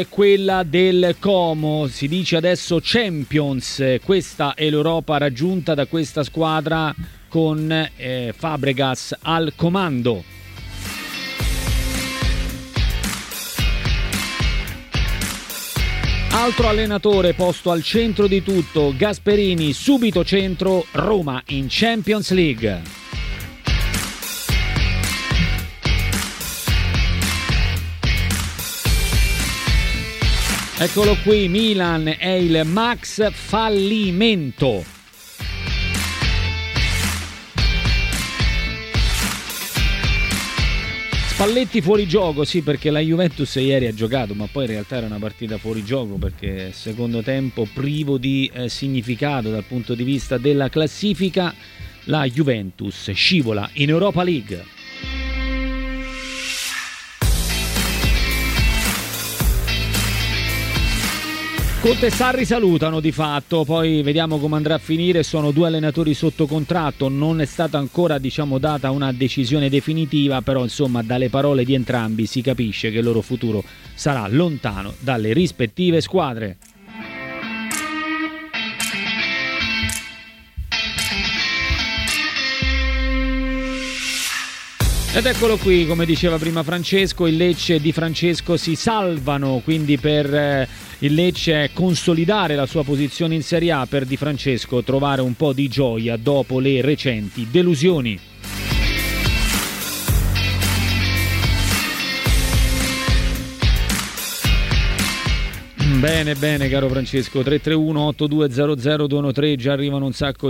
Quella del Como, si dice adesso Champions, questa è l'Europa raggiunta da questa squadra con Fabregas al comando. Altro allenatore posto al centro di tutto, Gasperini, subito centro, Roma in Champions League. Eccolo qui, Milan è il Max fallimento. Spalletti fuori gioco, sì, perché la Juventus ieri ha giocato, ma poi in realtà era una partita fuori gioco perché secondo tempo privo di significato dal punto di vista della classifica. La Juventus scivola in Europa League. Conte e Sarri salutano di fatto, poi vediamo come andrà a finire. Sono due allenatori sotto contratto, non è stata ancora data una decisione definitiva, però insomma dalle parole di entrambi si capisce che il loro futuro sarà lontano dalle rispettive squadre. Ed eccolo qui, come diceva prima Francesco, il Lecce e Di Francesco si salvano, quindi per il Lecce consolidare la sua posizione in Serie A, per Di Francesco trovare un po' di gioia dopo le recenti delusioni. Bene caro Francesco, 331-8200-213, già arrivano un sacco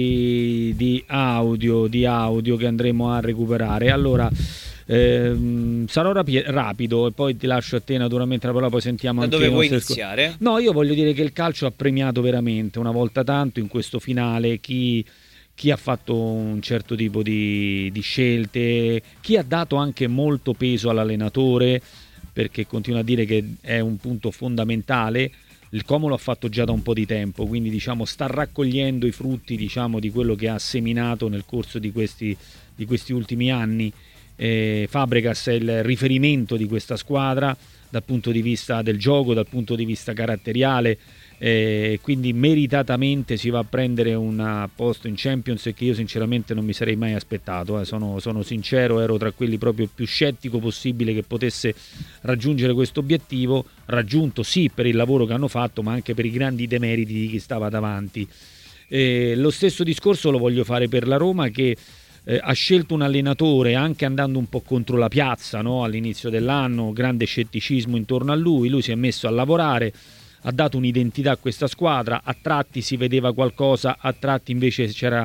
di audio che andremo a recuperare. Allora sarò rapido e poi ti lascio a te naturalmente la parola, poi sentiamo anche dove vuoi iniziare? No, io voglio dire che il calcio ha premiato veramente una volta tanto in questo finale chi ha fatto un certo tipo di scelte, chi ha dato anche molto peso all'allenatore, perché continua a dire che è un punto fondamentale. Il Como lo ha fatto già da un po' di tempo, quindi diciamo sta raccogliendo i frutti, diciamo, di quello che ha seminato nel corso di questi ultimi anni. Fabregas è il riferimento di questa squadra dal punto di vista del gioco, dal punto di vista caratteriale, quindi meritatamente si va a prendere un posto in Champions che io sinceramente non mi sarei mai aspettato, sono sincero, ero tra quelli proprio più scettico possibile che potesse raggiungere questo obiettivo, raggiunto sì per il lavoro che hanno fatto ma anche per i grandi demeriti di chi stava davanti. Lo stesso discorso lo voglio fare per la Roma, che ha scelto un allenatore anche andando un po' contro la piazza, no? All'inizio dell'anno grande scetticismo intorno a lui si è messo a lavorare, ha dato un'identità a questa squadra, a tratti si vedeva qualcosa, a tratti invece c'era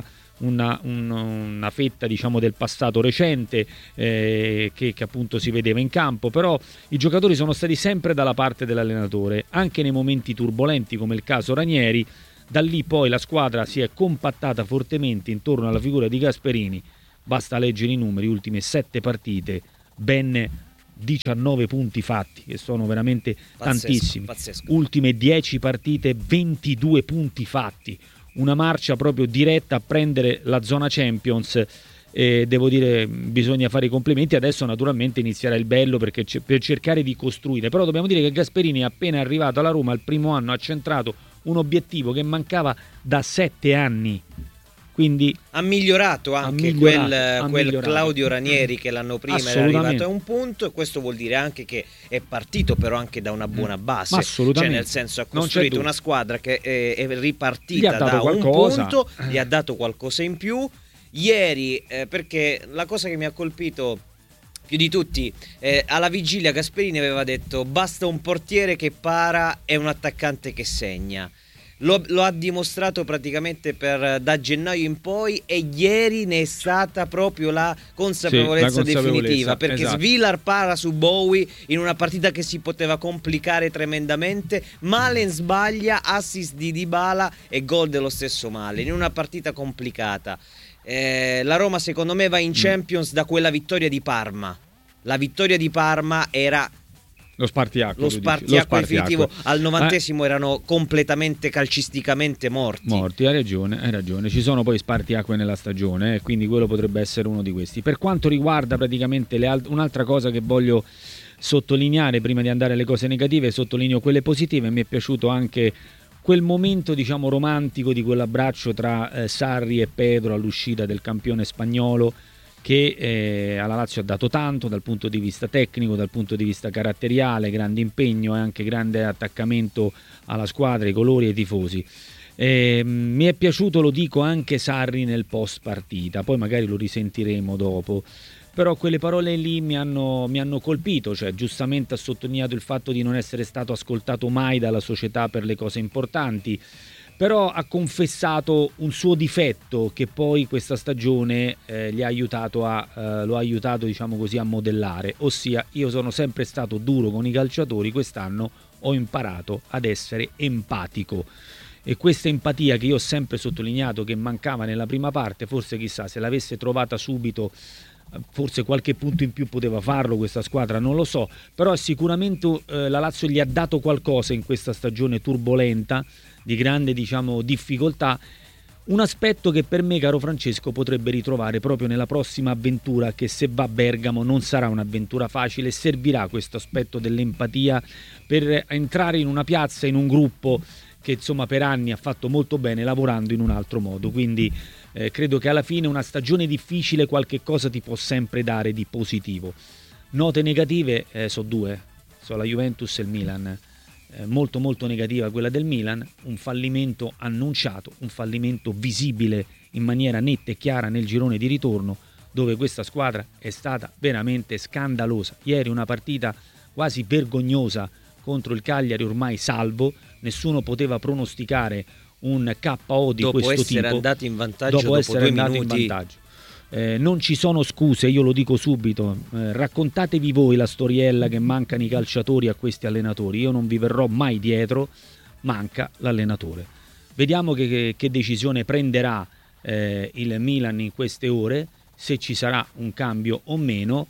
una fetta diciamo del passato recente che appunto si vedeva in campo, però i giocatori sono stati sempre dalla parte dell'allenatore, anche nei momenti turbolenti come il caso Ranieri. Da lì poi la squadra si è compattata fortemente intorno alla figura di Gasperini, basta leggere i numeri, ultime 7 partite, ben 19 punti fatti, che sono veramente tantissimi. Pazzesco. Ultime 10 partite, 22 punti fatti, una marcia proprio diretta a prendere la zona Champions. Devo dire, bisogna fare i complimenti. Adesso naturalmente inizierà il bello, perché per cercare di costruire, però dobbiamo dire che Gasperini appena è arrivato alla Roma il primo anno ha centrato un obiettivo che mancava da 7 anni. Quindi ha migliorato anche quel Claudio Ranieri che l'anno prima era arrivato a un punto, e questo vuol dire anche che è partito però anche da una buona base, cioè nel senso ha costruito una squadra che è ripartita da un punto, gli ha dato qualcosa in più ieri, perché la cosa che mi ha colpito più di tutti, alla vigilia Gasperini aveva detto basta un portiere che para e un attaccante che segna. Lo ha dimostrato praticamente da gennaio in poi, e ieri ne è stata proprio la consapevolezza definitiva, perché esatto. Svilar para su Bowie in una partita che si poteva complicare tremendamente, Malen sbaglia, assist di Dybala e gol dello stesso Malen in una partita complicata. La Roma secondo me va in Champions da quella vittoria di Parma. La vittoria di Parma era lo spartiacque definitivo. Al 90° erano completamente calcisticamente morti. Hai ragione, ci sono poi spartiacque nella stagione, quindi quello potrebbe essere uno di questi. Per quanto riguarda praticamente un'altra cosa che voglio sottolineare, prima di andare alle cose negative, sottolineo quelle positive. Mi è piaciuto anche quel momento, diciamo, romantico di quell'abbraccio tra Sarri e Pedro all'uscita del campione spagnolo, che alla Lazio ha dato tanto dal punto di vista tecnico, dal punto di vista caratteriale, grande impegno e anche grande attaccamento alla squadra, ai colori e ai tifosi. Mi è piaciuto, lo dico, anche Sarri nel post partita, poi magari lo risentiremo dopo, però quelle parole lì mi hanno colpito, cioè giustamente ha sottolineato il fatto di non essere stato ascoltato mai dalla società per le cose importanti, però ha confessato un suo difetto che poi questa stagione lo ha aiutato, diciamo così, a modellare, ossia: io sono sempre stato duro con i calciatori, quest'anno ho imparato ad essere empatico. E questa empatia che io ho sempre sottolineato che mancava nella prima parte, forse chissà se l'avesse trovata subito, forse qualche punto in più poteva farlo questa squadra, non lo so, però sicuramente la Lazio gli ha dato qualcosa in questa stagione turbolenta, di grande, diciamo, difficoltà, un aspetto che per me, caro Francesco, potrebbe ritrovare proprio nella prossima avventura, che se va a Bergamo non sarà un'avventura facile. Servirà questo aspetto dell'empatia per entrare in una piazza, in un gruppo che insomma per anni ha fatto molto bene lavorando in un altro modo, quindi credo che alla fine una stagione difficile qualche cosa ti può sempre dare di positivo. Note negative sono due, sono la Juventus e il Milan. Molto molto negativa quella del Milan, un fallimento annunciato, un fallimento visibile in maniera netta e chiara nel girone di ritorno, dove questa squadra è stata veramente scandalosa. Ieri una partita quasi vergognosa contro il Cagliari, ormai salvo, nessuno poteva pronosticare un KO di questo tipo. Dopo essere andati in vantaggio dopo 2 minuti. Non ci sono scuse, io lo dico subito, raccontatevi voi la storiella che mancano i calciatori a questi allenatori, io non vi verrò mai dietro, manca l'allenatore. Vediamo che decisione prenderà il Milan in queste ore, se ci sarà un cambio o meno.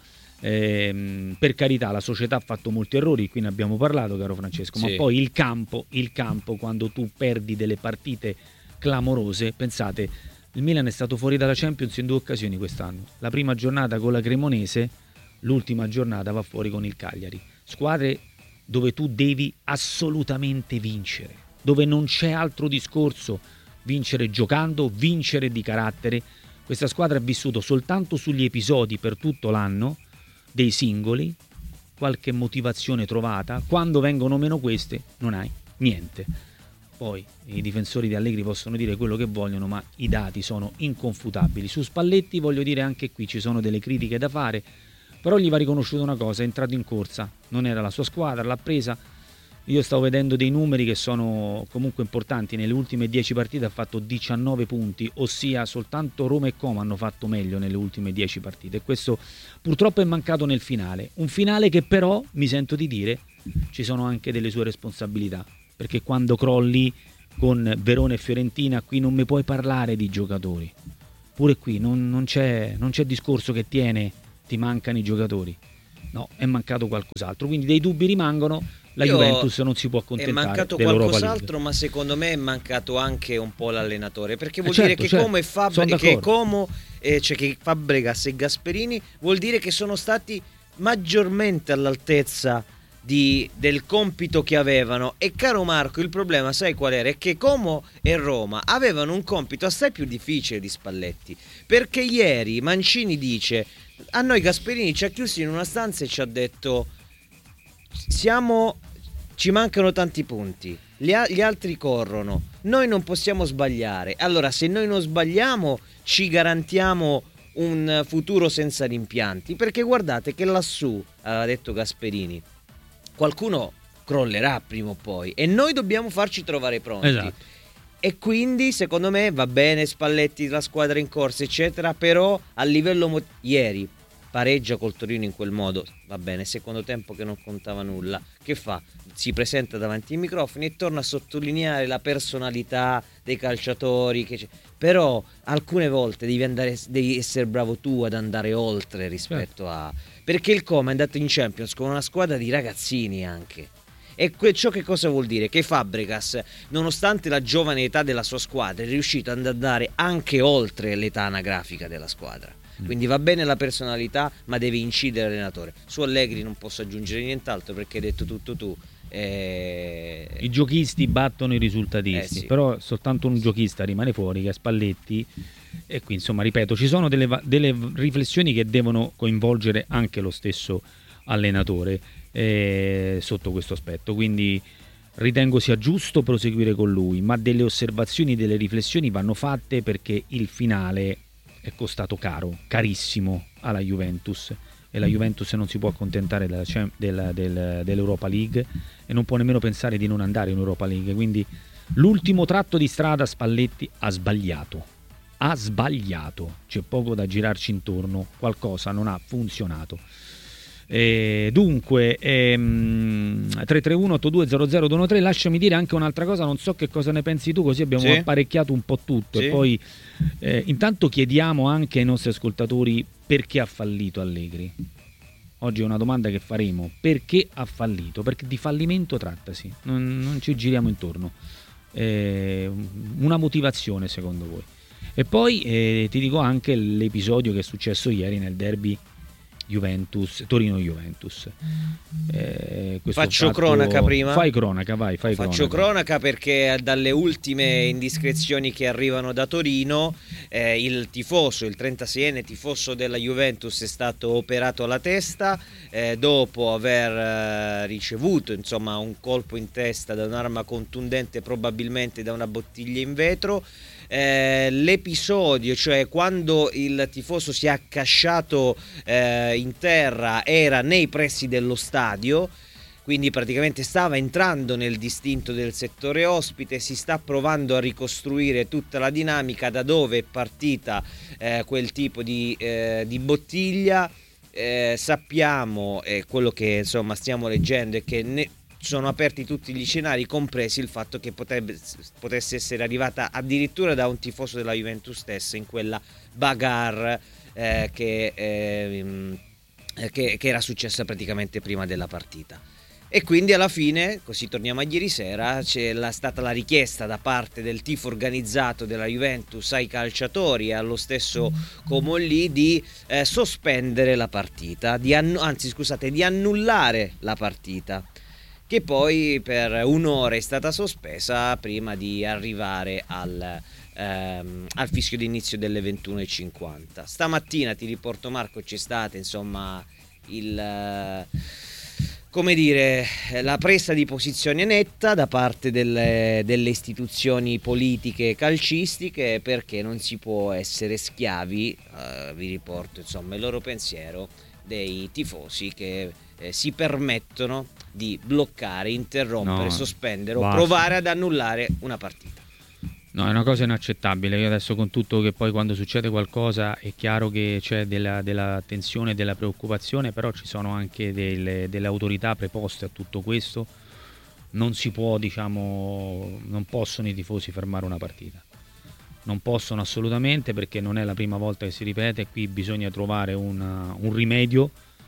Per carità, la società ha fatto molti errori, qui ne abbiamo parlato, caro Francesco, sì. Ma poi il campo, quando tu perdi delle partite clamorose, pensate, il Milan è stato fuori dalla Champions in 2 occasioni quest'anno, la prima giornata con la Cremonese, l'ultima giornata va fuori con il Cagliari, squadre dove tu devi assolutamente vincere, dove non c'è altro discorso, vincere giocando, vincere di carattere. Questa squadra ha vissuto soltanto sugli episodi per tutto l'anno, dei singoli, qualche motivazione trovata, quando vengono meno queste non hai niente. Poi i difensori di Allegri possono dire quello che vogliono, ma i dati sono inconfutabili. Su Spalletti voglio dire, anche qui ci sono delle critiche da fare, però gli va riconosciuto una cosa: è entrato in corsa, non era la sua squadra, l'ha presa. Io stavo vedendo dei numeri che sono comunque importanti, nelle ultime 10 partite ha fatto 19 punti, ossia soltanto Roma e Como hanno fatto meglio nelle ultime 10 partite, e questo purtroppo è mancato nel finale, un finale che però, mi sento di dire, ci sono anche delle sue responsabilità, perché quando crolli con Verona e Fiorentina, qui non mi puoi parlare di giocatori, pure qui non c'è discorso che ti mancano i giocatori, no, è mancato qualcos'altro, quindi dei dubbi rimangono. La Juventus non si può accontentare. È mancato qualcos'altro, ma secondo me è mancato anche un po' l'allenatore, perché vuol dire che Como e che Fabregas e Gasperini vuol dire che sono stati maggiormente all'altezza del compito che avevano. E caro Marco, il problema sai qual era? È che Como e Roma avevano un compito assai più difficile di Spalletti, perché ieri Mancini dice: a noi Gasperini ci ha chiusi in una stanza e ci ha detto: ci mancano tanti punti, gli altri corrono, noi non possiamo sbagliare, allora se noi non sbagliamo ci garantiamo un futuro senza rimpianti, perché guardate che lassù, aveva detto Gasperini, qualcuno crollerà prima o poi e noi dobbiamo farci trovare pronti. Esatto. E quindi secondo me va bene Spalletti, la squadra in corsa eccetera, però a livello ieri pareggia col Torino in quel modo, va bene, secondo tempo che non contava nulla, che fa? Si presenta davanti ai microfoni e torna a sottolineare la personalità dei calciatori, però alcune volte devi essere bravo tu ad andare oltre rispetto a... perché il Como è andato in Champions con una squadra di ragazzini anche. E ciò che cosa vuol dire? Che Fabregas, nonostante la giovane età della sua squadra, è riuscito ad andare anche oltre l'età anagrafica della squadra. Quindi va bene la personalità, ma deve incidere l'allenatore. Su Allegri non posso aggiungere nient'altro, perché hai detto tutto tu. I giochisti battono i risultatisti, sì. però soltanto un giochista rimane fuori, che è Spalletti, e qui insomma, ripeto, ci sono delle riflessioni che devono coinvolgere anche lo stesso allenatore sotto questo aspetto, quindi ritengo sia giusto proseguire con lui, ma delle osservazioni, delle riflessioni vanno fatte, perché il finale è costato caro, carissimo alla Juventus, e la Juventus non si può accontentare dell'Europa League e non può nemmeno pensare di non andare in Europa League. Quindi l'ultimo tratto di strada Spalletti ha sbagliato, c'è poco da girarci intorno, qualcosa non ha funzionato. Dunque 331-8200-213. Lasciami dire anche un'altra cosa, non so che cosa ne pensi tu, così abbiamo apparecchiato un po' tutto, e poi intanto chiediamo anche ai nostri ascoltatori perché ha fallito Allegri. Oggi è una domanda che faremo: perché ha fallito? Perché di fallimento trattasi, non ci giriamo intorno. Una motivazione secondo voi? E poi ti dico anche l'episodio che è successo ieri nel derby Torino-Juventus. Faccio cronaca prima. Fai cronaca, vai. Faccio cronaca perché dalle ultime indiscrezioni che arrivano da Torino, il 36enne tifoso della Juventus è stato operato alla testa dopo aver ricevuto insomma un colpo in testa da un'arma contundente, probabilmente da una bottiglia in vetro. L'episodio, cioè quando il tifoso si è accasciato in terra, era nei pressi dello stadio, quindi praticamente stava entrando nel distinto del settore ospite. Si sta provando a ricostruire tutta la dinamica da dove è partita quel tipo di bottiglia. Sappiamo, quello che insomma stiamo leggendo è che sono aperti tutti gli scenari, compresi il fatto che potesse essere arrivata addirittura da un tifoso della Juventus stessa in quella bagarre che era successa praticamente prima della partita. E quindi alla fine, così torniamo a ieri sera, c'è stata la richiesta da parte del tifo organizzato della Juventus ai calciatori e allo stesso Comolli di sospendere la partita, di annullare la partita, che poi per un'ora è stata sospesa prima di arrivare al fischio d'inizio delle 21:50. Stamattina, ti riporto Marco, c'è stata insomma la presa di posizione netta da parte delle istituzioni politiche calcistiche, perché non si può essere schiavi, vi riporto insomma il loro pensiero, dei tifosi che si permettono di bloccare, interrompere, sospendere o provare ad annullare una partita. No, è una cosa inaccettabile. Io adesso, con tutto che poi quando succede qualcosa è chiaro che c'è della tensione e della preoccupazione, però ci sono anche delle autorità preposte a tutto questo. Non si può, non possono i tifosi fermare una partita. Non possono assolutamente, perché non è la prima volta che si ripete. Qui bisogna trovare un rimedio,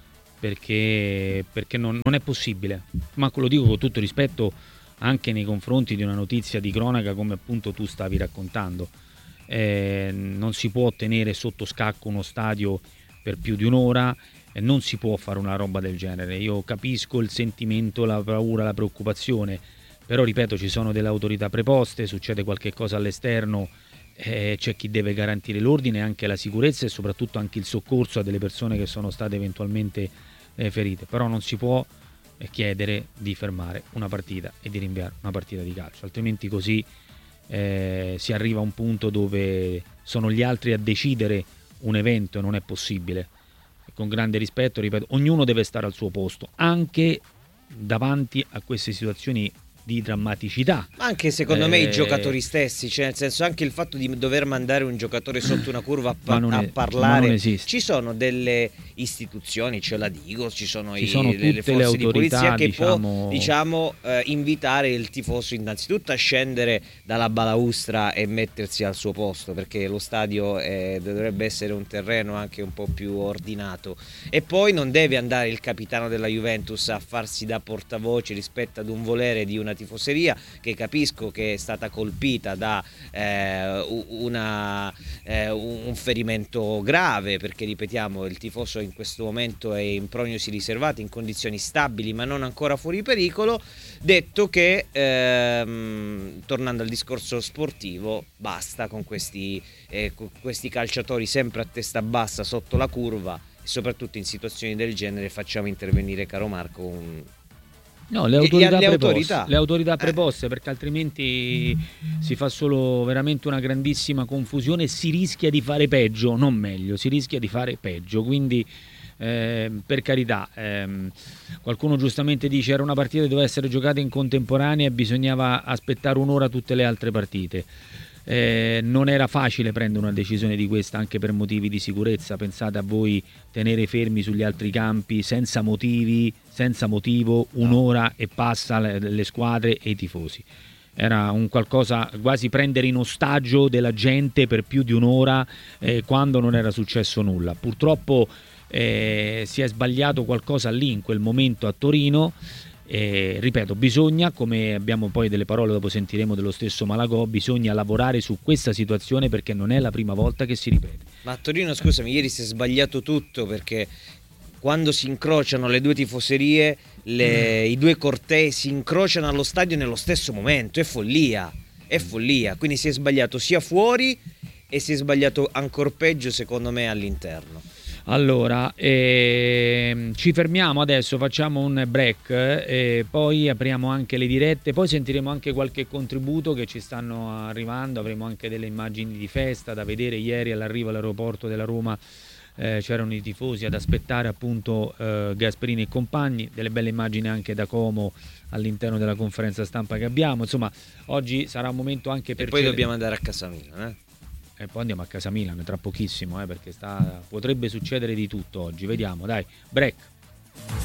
perché non è possibile. Ma lo dico con tutto rispetto anche nei confronti di una notizia di cronaca come appunto tu stavi raccontando. Non si può tenere sotto scacco uno stadio per più di un'ora, non si può fare una roba del genere. Io capisco il sentimento, la paura, la preoccupazione, però ripeto, ci sono delle autorità preposte, succede qualche cosa all'esterno, c'è chi deve garantire l'ordine, anche la sicurezza e soprattutto anche il soccorso a delle persone che sono state eventualmente ferite. Però non si può chiedere di fermare una partita e di rinviare una partita di calcio, altrimenti così si arriva a un punto dove sono gli altri a decidere un evento e non è possibile. E con grande rispetto, ripeto, ognuno deve stare al suo posto, anche davanti a queste situazioni di drammaticità. Anche secondo me i giocatori stessi, cioè nel senso, anche il fatto di dover mandare un giocatore sotto una curva a parlare, ci sono delle istituzioni, ce la dico, ci sono le forze le autorità, di polizia che può invitare il tifoso innanzitutto a scendere dalla balaustra e mettersi al suo posto, perché lo stadio dovrebbe essere un terreno anche un po' più ordinato, e poi non deve andare il capitano della Juventus a farsi da portavoce rispetto ad un volere di una tifoseria, che capisco che è stata colpita da un ferimento grave, perché ripetiamo, il tifoso in questo momento è in prognosi riservata, in condizioni stabili ma non ancora fuori pericolo. Detto che, tornando al discorso sportivo, basta con questi calciatori sempre a testa bassa sotto la curva, e soprattutto in situazioni del genere facciamo intervenire, caro Marco, le autorità preposte, perché altrimenti si fa solo veramente una grandissima confusione e si rischia di fare peggio, non meglio, si rischia di fare peggio. Quindi per carità, qualcuno giustamente dice era una partita che doveva essere giocata in contemporanea e bisognava aspettare un'ora tutte le altre partite. Non era facile prendere una decisione di questa, anche per motivi di sicurezza. Pensate a voi tenere fermi sugli altri campi senza motivo un'ora e passa le squadre e i tifosi. Era un qualcosa, quasi prendere in ostaggio della gente per più di un'ora, quando non era successo nulla. Purtroppo si è sbagliato qualcosa lì in quel momento a Torino. Ripeto, bisogna, come abbiamo poi delle parole, dopo sentiremo dello stesso Malagò, bisogna lavorare su questa situazione, perché non è la prima volta che si ripete. Ma a Torino, scusami, ieri si è sbagliato tutto, perché quando si incrociano le due tifoserie, i due cortei si incrociano allo stadio nello stesso momento, è follia, quindi si è sbagliato sia fuori e si è sbagliato ancor peggio secondo me all'interno. Allora, ci fermiamo adesso, facciamo un break, poi apriamo anche le dirette, poi sentiremo anche qualche contributo che ci stanno arrivando, avremo anche delle immagini di festa da vedere. Ieri all'arrivo all'aeroporto della Roma c'erano i tifosi ad aspettare appunto Gasperini e compagni, delle belle immagini anche da Como all'interno della conferenza stampa che abbiamo. Insomma, oggi sarà un momento anche per... E poi dobbiamo andare a casa Milan, E poi andiamo a casa Milan tra pochissimo, perché potrebbe succedere di tutto oggi. Vediamo, dai, break.